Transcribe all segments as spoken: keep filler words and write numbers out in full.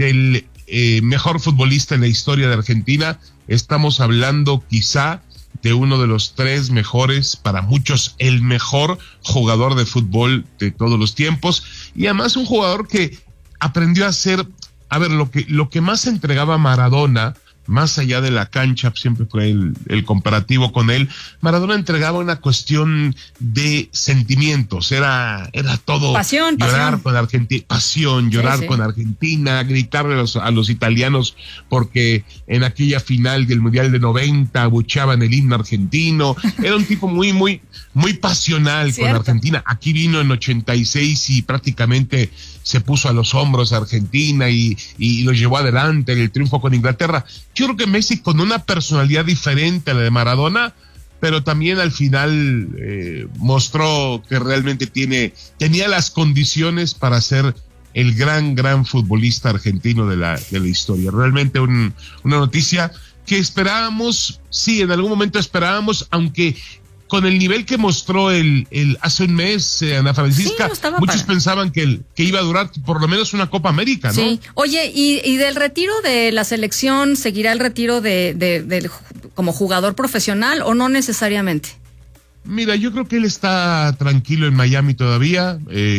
del eh, mejor futbolista en la historia de Argentina. Estamos hablando quizá de uno de los tres mejores, para muchos el mejor jugador de fútbol de todos los tiempos, y además un jugador que aprendió a hacer, a ver, lo que, lo que más entregaba Maradona, más allá de la cancha, siempre fue el, el comparativo con él. Maradona entregaba una cuestión de sentimientos, era, era todo pasión, llorar pasión. con Argentina, pasión, llorar sí, sí. con Argentina, gritarle a los, a los italianos porque en aquella final del Mundial de noventa abucheaban el himno argentino. Era un tipo muy, muy, muy pasional con Argentina. Aquí vino en ochenta y seis y prácticamente se puso a los hombros a Argentina y, y lo llevó adelante en el triunfo con Inglaterra. Yo creo que Messi, con una personalidad diferente a la de Maradona, pero también al final eh, mostró que realmente tiene, tenía las condiciones para ser el gran, gran futbolista argentino de la, de la historia. Realmente un, una noticia que esperábamos, sí, en algún momento esperábamos, aunque con el nivel que mostró el, el hace un mes, eh, Ana Francisca, sí, no muchos para... pensaban que, el, que iba a durar por lo menos una Copa América, ¿no? Sí. Oye, y, y del retiro de la selección, ¿seguirá el retiro de, de, de, de como jugador profesional o no necesariamente? Mira, yo creo que él está tranquilo en Miami todavía.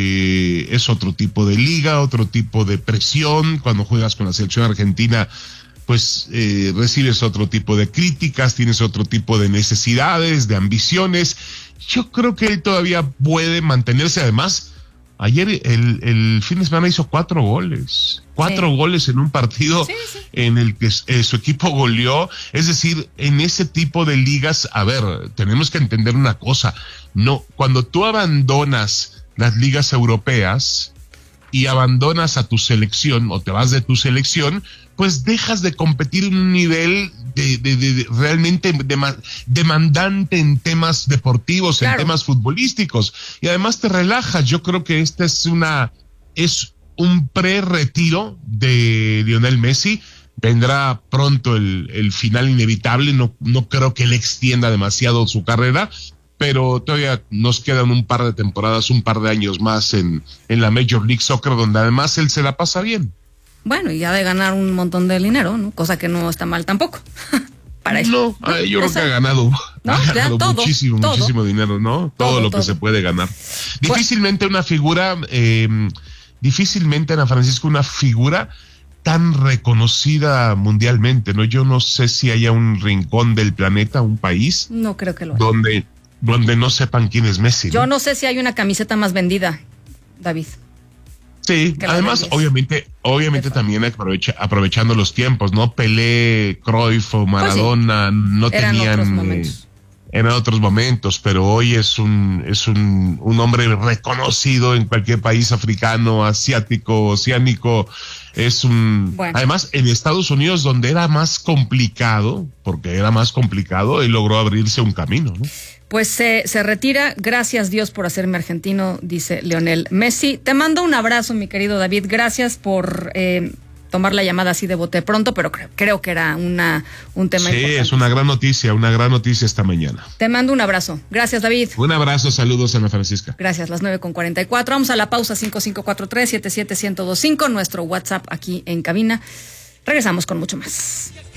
Eh, es otro tipo de liga, otro tipo de presión. Cuando juegas con la selección argentina, pues eh, recibes otro tipo de críticas, tienes otro tipo de necesidades, de ambiciones. Yo creo que él todavía puede mantenerse. Además, ayer, el, el fin de semana hizo cuatro goles. Cuatro sí. goles en un partido sí, sí. en el que eh, su equipo goleó. Es decir, en ese tipo de ligas, a ver, tenemos que entender una cosa. No, cuando tú abandonas las ligas europeas y abandonas a tu selección o te vas de tu selección, pues dejas de competir en un nivel de, de, de, de realmente de, demandante en temas deportivos, claro. en temas futbolísticos, y además te relajas. Yo creo que esta es una, es un pre-retiro de Lionel Messi. Vendrá pronto el, el final inevitable. No, no creo que él extienda demasiado su carrera, pero todavía nos quedan un par de temporadas, un par de años más en, en la Major League Soccer, donde además él se la pasa bien. Bueno, y ha de ganar un montón de dinero, ¿no? Cosa que no está mal tampoco. Para eso. No, ¿no? yo creo que ha ganado, ¿no? ha ganado todo, muchísimo, todo. muchísimo dinero, ¿no? Todo, todo lo todo. que se puede ganar. Difícilmente una figura, eh, difícilmente, Ana Francisco, una figura tan reconocida mundialmente, ¿no? Yo no sé si haya un rincón del planeta, un país. No creo que lo haya. Donde, donde no sepan quién es Messi. Yo ¿no? no sé si hay una camiseta más vendida, David. Sí, además, obviamente, obviamente también aprovecha, aprovechando los tiempos, ¿no? Pelé, Cruyff o Maradona pues sí. no eran tenían, otros momentos. Eh, eran otros momentos, pero hoy es un, es un, un hombre reconocido en cualquier país africano, asiático, oceánico. Es un, bueno. Además, en Estados Unidos, donde era más complicado, porque era más complicado, él logró abrirse un camino, ¿no? Pues se, se retira. Gracias, Dios, por hacerme argentino, dice Lionel Messi. Te mando un abrazo, mi querido David. Gracias por eh, tomar la llamada así de bote pronto, pero creo, creo que era una, un tema sí, importante. Sí, es una gran noticia, una gran noticia esta mañana. Te mando un abrazo. Gracias, David. Un abrazo, saludos, Ana Francisca. Gracias, las nueve con cuarenta y cuatro. Vamos a la pausa. Cinco cinco cuatro tres, siete siete uno cero dos cinco, nuestro WhatsApp aquí en cabina. Regresamos con mucho más.